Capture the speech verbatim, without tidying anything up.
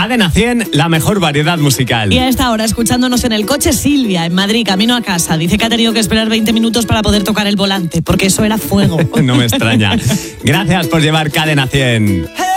Cadena cien, la mejor variedad musical. Y a esta hora, escuchándonos en el coche, Silvia, en Madrid, camino a casa. Dice que ha tenido que esperar veinte minutos para poder tocar el volante, porque eso era fuego. No me extraña. Gracias por llevar Cadena cien.